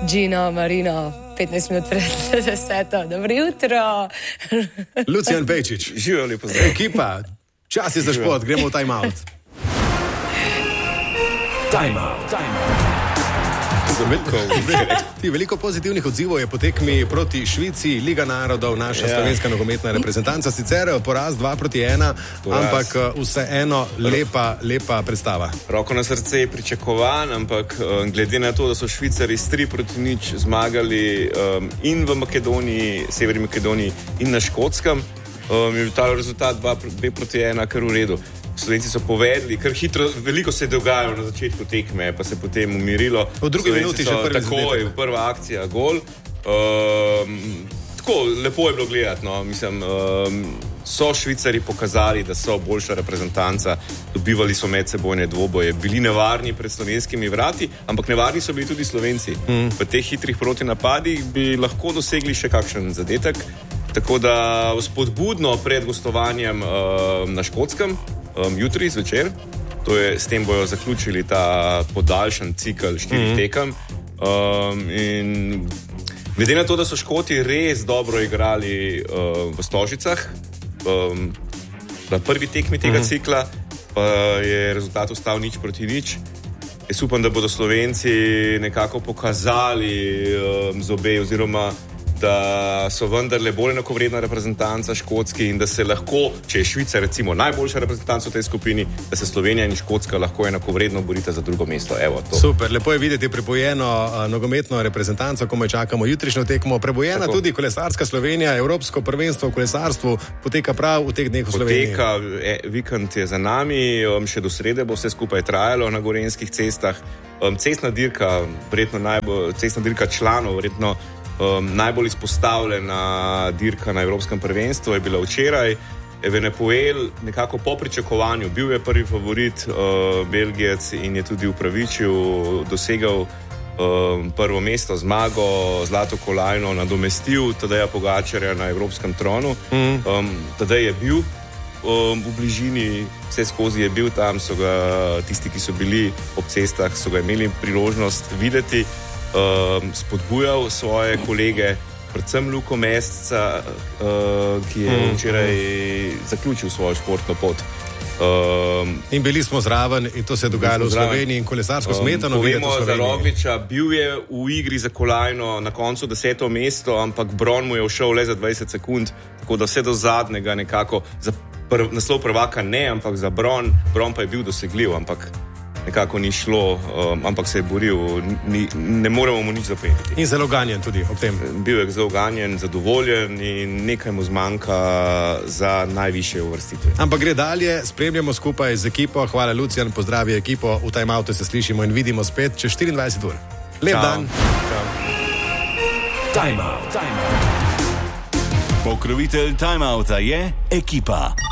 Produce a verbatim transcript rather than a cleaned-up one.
Gino, Marino, petnajst minut pred deseto. Dobro jutro. Lucijan Pejčič. Živijo, lepo zdrav. Ekipa, čas je za šport, gremo v time out. Time out, time out. Veliko, veliko pozitivnih odzivov je po tekmi proti Švici, Liga narodov, naša ja. slovenska nogometna reprezentanca. Sicer poraz dva proti ena, poraz. Ampak vseeno lepa, lepa predstava. Roko na srce je pričakovan, ampak glede na to, da so Švicari s tri proti nič zmagali um, in v Makedoniji, Severni Makedoniji in na Škotskem, um, je bil ta rezultat dva proti ena kar v redu. Slovenci so povedali, kar hitro, veliko se je dogajalo na začetku tekme, pa se je potem umirilo. V drugi minuti že prvi takoj, prva akcija, gol. Um, tako, lepo je bilo gledati, no. Mislim, um, so Švicari pokazali, da so boljša reprezentanca, dobivali so medsebojne dvoboje, bili nevarni pred slovenskimi vrati, ampak nevarni so bili tudi Slovenci. Mm. V teh hitrih protinapadih bi lahko dosegli še kakšen zadetek, tako da spodbudno pred gostovanjem uh, na Škotskem, Um, jutri zvečer, to je, s tem bojo zaključili ta podaljšan cikl štirih mm-hmm. tekem. Um, in glede na to, da so Škoti res dobro igrali uh, v Stožicah, um, na prvi tekmi tega mm-hmm. cikla, pa je rezultat ostal nič proti nič. Jaz upam, da bodo Slovenci nekako pokazali um, zobe oziroma da so vendarle bolj enakovredna reprezentanca Škotski in da se lahko, če je Švica recimo najboljša reprezentanca v tej skupini, da se Slovenija in Škotska lahko enakovredno borita za drugo mesto. Evo, to. Super, lepo je videti prepojeno uh, nogometno reprezentanco, ko me čakamo jutrišnjo tekmo. Prebojena Tako. Tudi kolesarska Slovenija, Evropsko prvenstvo v kolesarstvu poteka prav v teh dneh v Sloveniji. Poteka, e, vikend je za nami, um, še do srede bo vse skupaj trajalo na gorenjskih cestah. Um, cestna dirka, verjetno najbolj, cestna dirka članov, verjetno Um, najbolj izpostavljena dirka na Evropskem prvenstvu je bila včeraj. Evenepoel nekako po pričakovanju, bil je prvi favorit uh, Belgijec in je tudi upravičil, dosegal um, prvo mesto, zmago, zlato kolajno, nadomestil Tadeja Pogačarja na evropskem tronu. Mm. Um, Tadej je bil um, v bližini, vse skozi je bil tam, so ga tisti, ki so bili ob cestah, so ga imeli priložnost videti. Uh, spodbujal svoje kolege, predvsem Luko Mesca, uh, ki je mm. včeraj zaključil svojo športno pot. Uh, in bili smo zraven in to se je dogajalo v Sloveniji in kolesarsko smetano. Um, povemo za Rogliča, bil je v igri za kolajno na koncu deseto mesto, ampak bron mu je ušel le za dvajset sekund, tako da vse do zadnjega nekako, za prv, naslov prvaka ne, ampak za bron, bron pa je bil dosegljiv, ampak nekako ni šlo, um, ampak se je boril, ni, ne moremo mu nič zapeti. In zelo ganjen tudi ob tem. Bil je zelo ganjen, zadovoljen in nekaj mu zmanjka za najvišje uvrstitve. Ampak gre dalje, spremljamo skupaj z ekipo. Hvala Lucijan, pozdravi ekipo, v Time Outu se slišimo in vidimo spet čez štiriindvajset ur. Lep Čau. Dan. Čau. Time Out. Time Out. Pokrovitelj Time Outa je Ekipa.